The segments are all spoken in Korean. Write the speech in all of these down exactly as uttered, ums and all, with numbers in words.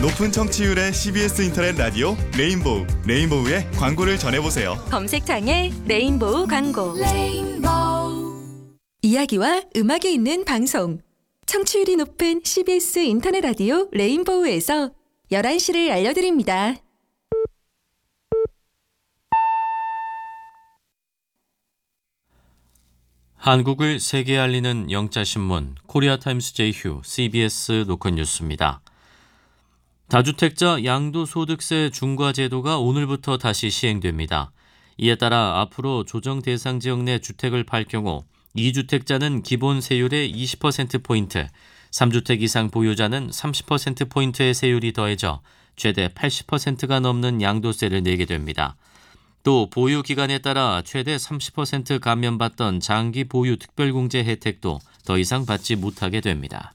높은 청취율의 씨비에스 인터넷 라디오 레인보우, 레인보우의 광고를 전해보세요. 검색창에 레인보우 광고. 레인보우. 이야기와 음악이 있는 방송. 청취율이 높은 씨비에스 인터넷 라디오 레인보우에서 열한 시를 알려드립니다. 한국을 세계에 알리는 영자신문 코리아타임스 제휴 씨비에스 로컬 뉴스입니다. 다주택자 양도소득세 중과 제도가 오늘부터 다시 시행됩니다. 이에 따라 앞으로 조정 대상 지역 내 주택을 팔 경우 이 주택자는 기본 세율의 이십 퍼센트포인트, 삼 주택 이상 보유자는 삼십 퍼센트포인트의 세율이 더해져 최대 팔십 퍼센트가 넘는 양도세를 내게 됩니다. 또 보유 기간에 따라 최대 삼십 퍼센트 감면받던 장기 보유 특별공제 혜택도 더 이상 받지 못하게 됩니다.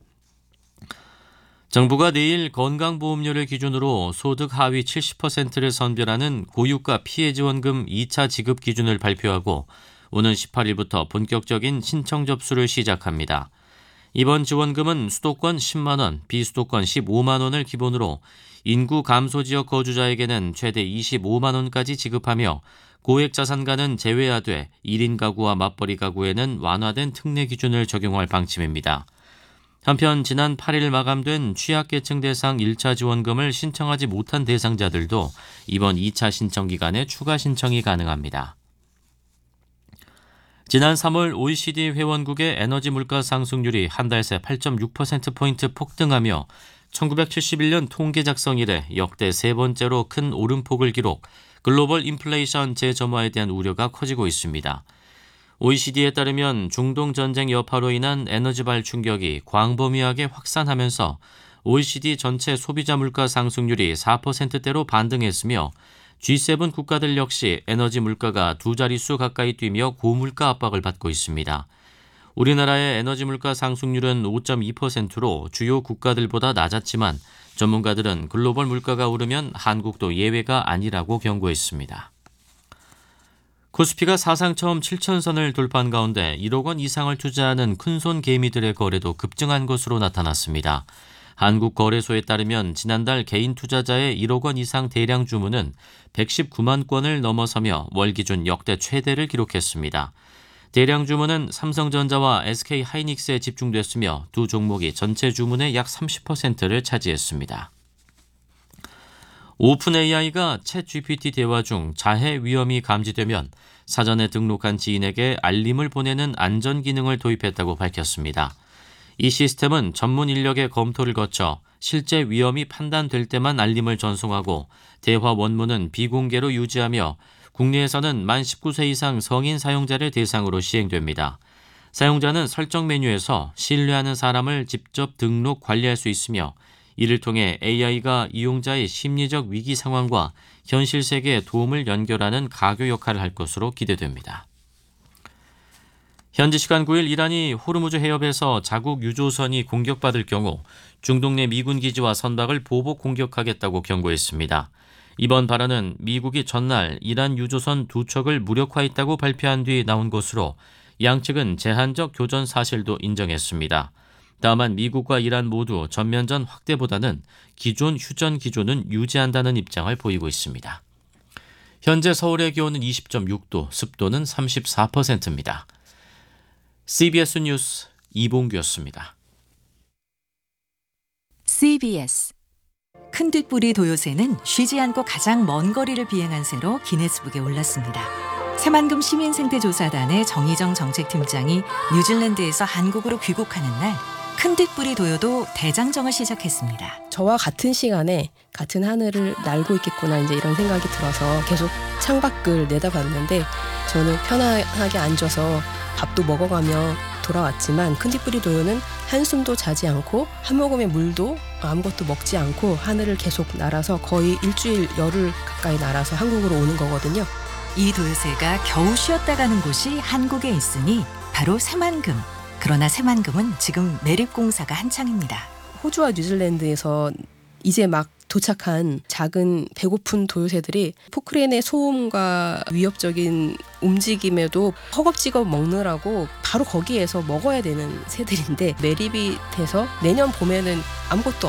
정부가 내일 건강보험료를 기준으로 소득 하위 칠십 퍼센트를 선별하는 고유가 피해지원금 이 차 지급 기준을 발표하고 오는 십팔 일부터 본격적인 신청 접수를 시작합니다. 이번 지원금은 수도권 십만 원, 비수도권 십오만 원을 기본으로 인구 감소 지역 거주자에게는 최대 이십오만 원까지 지급하며 고액 자산가는 제외하되 일 인 가구와 맞벌이 가구에는 완화된 특례 기준을 적용할 방침입니다. 한편 지난 팔 일 마감된 취약계층 대상 일 차 지원금을 신청하지 못한 대상자들도 이번 이 차 신청 기간에 추가 신청이 가능합니다. 지난 삼월 오이시디 회원국의 에너지 물가 상승률이 한 달 새 팔 점 육 퍼센트포인트 폭등하며 천구백칠십일 년 통계 작성 이래 역대 세 번째로 큰 오름폭을 기록, 글로벌 인플레이션 재점화에 대한 우려가 커지고 있습니다. 오이시디에 따르면 중동 전쟁 여파로 인한 에너지발 충격이 광범위하게 확산하면서 오이시디 전체 소비자 물가 상승률이 사 퍼센트대로 반등했으며 지 세븐 국가들 역시 에너지 물가가 두 자릿수 가까이 뛰며 고물가 압박을 받고 있습니다. 우리나라의 에너지 물가 상승률은 오 점 이 퍼센트로 주요 국가들보다 낮았지만 전문가들은 글로벌 물가가 오르면 한국도 예외가 아니라고 경고했습니다. 코스피가 사상 처음 칠천 선을 돌파한 가운데 일억 원 이상을 투자하는 큰손 개미들의 거래도 급증한 것으로 나타났습니다. 한국거래소에 따르면 지난달 개인 투자자의 일억 원 이상 대량 주문은 백십구만 건을 넘어서며 월 기준 역대 최대를 기록했습니다. 대량 주문은 삼성전자와 에스케이하이닉스에 집중됐으며 두 종목이 전체 주문의 약 삼십 퍼센트를 차지했습니다. 오픈에이아이가 챗지피티 대화 중 자해 위험이 감지되면 사전에 등록한 지인에게 알림을 보내는 안전 기능을 도입했다고 밝혔습니다. 이 시스템은 전문 인력의 검토를 거쳐 실제 위험이 판단될 때만 알림을 전송하고 대화 원문은 비공개로 유지하며 국내에서는 만 십구 세 이상 성인 사용자를 대상으로 시행됩니다. 사용자는 설정 메뉴에서 신뢰하는 사람을 직접 등록 관리할 수 있으며 이를 통해 에이아이가 이용자의 심리적 위기 상황과 현실 세계의 도움을 연결하는 가교 역할을 할 것으로 기대됩니다. 현지 시간 구 일 이란이 호르무즈 해협에서 자국 유조선이 공격받을 경우 중동 내 미군 기지와 선박을 보복 공격하겠다고 경고했습니다. 이번 발언은 미국이 전날 이란 유조선 두 척을 무력화했다고 발표한 뒤 나온 것으로 양측은 제한적 교전 사실도 인정했습니다. 다만 미국과 이란 모두 전면전 확대보다는 기존 휴전 기조는 유지한다는 입장을 보이고 있습니다. 현재 서울의 기온은 이십 점 육 도, 습도는 삼십사 퍼센트입니다. 씨비에스 뉴스 이봉규였습니다. 씨비에스 큰뒷부리 도요새는 쉬지 않고 가장 먼 거리를 비행한 새로 기네스북에 올랐습니다. 새만금 시민생태조사단의 정희정 정책팀장이 뉴질랜드에서 한국으로 귀국하는 날 큰뒷부리 도요도 대장정을 시작했습니다. 저와 같은 시간에 같은 하늘을 날고 있겠구나 이제 이런 생각이 들어서 계속 창밖을 내다봤는데 저는 편안하게 앉아서 밥도 먹어가며 돌아왔지만 큰뒷부리 도요는 한숨도 자지 않고 한 모금의 물도 아무것도 먹지 않고 하늘을 계속 날아서 거의 일주일 열흘 가까이 날아서 한국으로 오는 거거든요. 이 도요새가 겨우 쉬었다 가는 곳이 한국에 있으니 바로 새만금. 그러나 새만금은 지금 매립공사가 한창입니다. 호주와 뉴질랜드에서 이제 막 도착한 작은 배고픈 도요새들이 포크레인의 소음과 위협적인 움직임에도 허겁지겁 먹느라고 바로 거기에서 먹어야 되는 새들인데 매립이 돼서 내년 봄에는 아무것도